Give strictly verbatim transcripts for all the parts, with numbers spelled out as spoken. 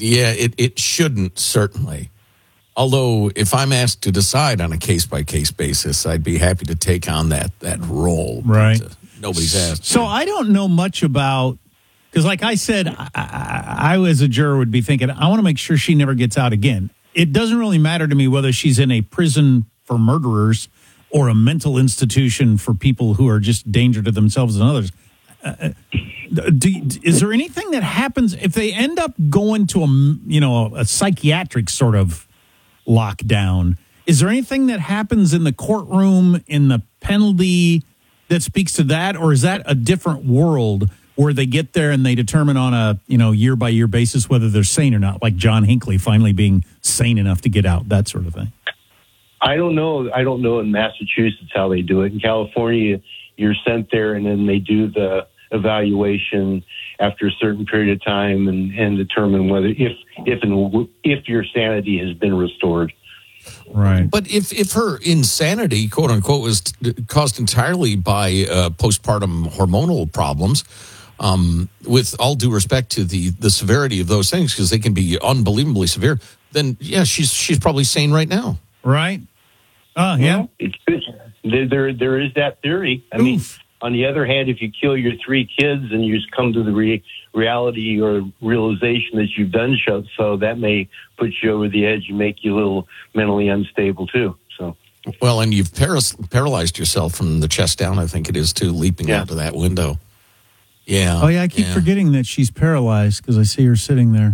Yeah, it, it shouldn't, certainly. Although, if I'm asked to decide on a case-by-case basis, I'd be happy to take on that that role. Right. But, uh, nobody's asked. So I don't know much about, because like I said, I, I, I as a juror would be thinking, I want to make sure she never gets out again. It doesn't really matter to me whether she's in a prison for murderers or a mental institution for people who are just danger to themselves and others. Uh, do, is there anything that happens if they end up going to a, you know, a psychiatric sort of lockdown? Is there anything that happens in the courtroom, in the penalty, that speaks to that? Or is that a different world where they get there and they determine on a, you know, year by year basis whether they're sane or not, like John Hinckley finally being sane enough to get out, that sort of thing? I don't know. I don't know in Massachusetts how they do it. In California, you're sent there and then they do the evaluation after a certain period of time and, and determine whether if if and if your sanity has been restored. Right. But if, if her insanity, quote unquote, was t- caused entirely by uh, postpartum hormonal problems, um, with all due respect to the, the severity of those things, because they can be unbelievably severe, then yeah, she's she's probably sane right now. Right. Oh, yeah. Well, it's, there, there, there is that theory. I Oof. mean, on the other hand, if you kill your three kids and you just come to the re- reality or realization that you've done so, so that may put you over the edge and make you a little mentally unstable too. So, well, and you've paras- paralyzed yourself from the chest down, I think it is, too, leaping yeah. out of that window. Yeah. Oh, yeah, I keep yeah. forgetting that she's paralyzed because I see her sitting there.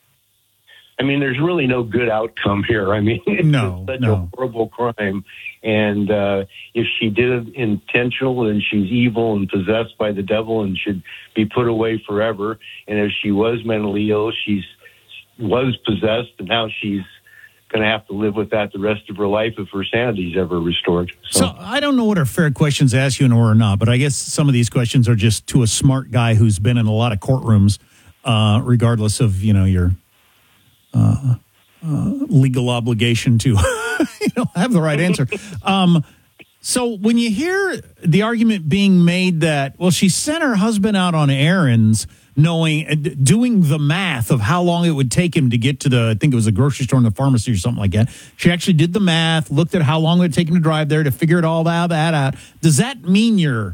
I mean, there's really no good outcome here. I mean, it's no, such no. a horrible crime. And uh, if she did it intentional, then she's evil and possessed by the devil and should be put away forever. And if she was mentally ill, she's was possessed, and now she's going to have to live with that the rest of her life if her sanity's ever restored. So, so I don't know what are fair questions to ask you or not, but I guess some of these questions are just to a smart guy who's been in a lot of courtrooms, uh, regardless of, you know, your uh, uh, legal obligation to, you know, have the right answer. Um, so when you hear the argument being made that, well, she sent her husband out on errands, knowing, doing the math of how long it would take him to get to the, I think it was a grocery store and the pharmacy or something like that. She actually did the math, looked at how long it would take him to drive there to figure it all that, that out. Does that mean you're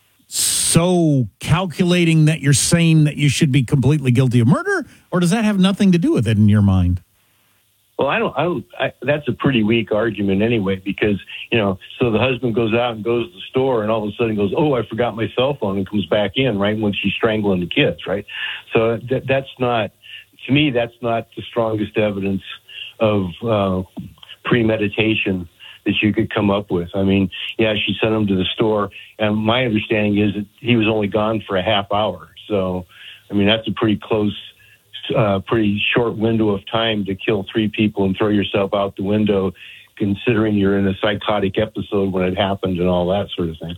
so calculating that you're saying that you should be completely guilty of murder, or does that have nothing to do with it in your mind? Well, I don't, I don't, I, that's a pretty weak argument anyway, because, you know, so the husband goes out and goes to the store and all of a sudden goes, oh, I forgot my cell phone, and comes back in, right, when she's strangling the kids, right? So that, that's not, to me, that's not the strongest evidence of uh, premeditation that you could come up with. I mean, yeah, she sent him to the store, and my understanding is that he was only gone for a half hour. So, I mean, that's a pretty close Uh, pretty short window of time to kill three people and throw yourself out the window, considering you're in a psychotic episode when it happened and all that sort of thing.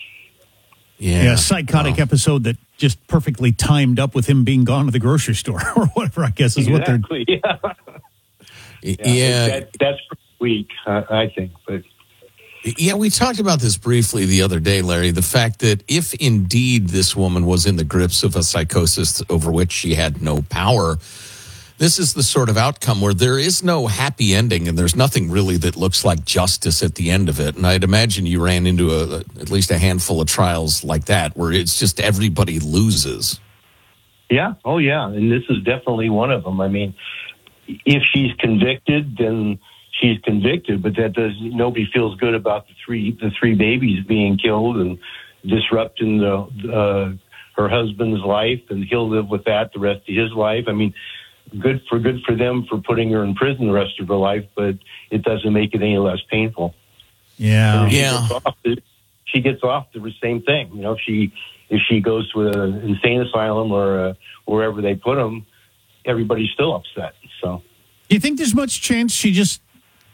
Yeah, yeah, a psychotic wow. episode that just perfectly timed up with him being gone to the grocery store or whatever, I guess is exactly. what they're... Yeah, yeah. yeah. That, that's pretty weak, uh, I think, but... Yeah, we talked about this briefly the other day, Larry, the fact that if indeed this woman was in the grips of a psychosis over which she had no power, this is the sort of outcome where there is no happy ending and there's nothing really that looks like justice at the end of it. And I'd imagine you ran into a, at least a handful of trials like that where it's just everybody loses. Yeah, oh yeah, and this is definitely one of them. I mean, if she's convicted, then... she's convicted, but that does nobody feels good about the three the three babies being killed and disrupting the uh, her husband's life, and he'll live with that the rest of his life. I mean, good for good for them for putting her in prison the rest of her life, but it doesn't make it any less painful. Yeah, she yeah. Gets off, she gets off the same thing. You know, if she if she goes to an insane asylum or uh, wherever they put them, everybody's still upset. So, do you think there's much chance she just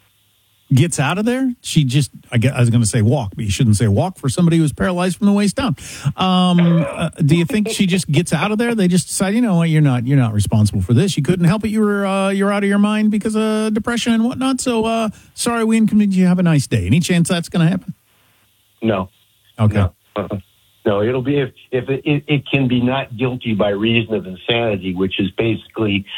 gets out of there? She just, I, guess, I was going to say walk, but you shouldn't say walk for somebody who's paralyzed from the waist down. Um, uh, do you think she just gets out of there? They just decide, you know what, you're not, you're not responsible for this. You couldn't help it. You were, uh, you're out of your mind because of depression and whatnot. So, uh, sorry, we inconvenienced you. Have a nice day. Any chance that's going to happen? No. Okay. No. Uh-huh. No, it'll be if if it, it, it can be not guilty by reason of insanity, which is basically